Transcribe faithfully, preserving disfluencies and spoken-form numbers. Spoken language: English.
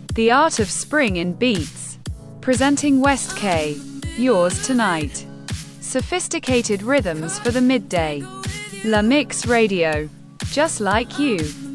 The art of spring in beats. Presenting West K. Yours tonight. Sophisticated rhythms for the midday. La Mix Radio. Just like you.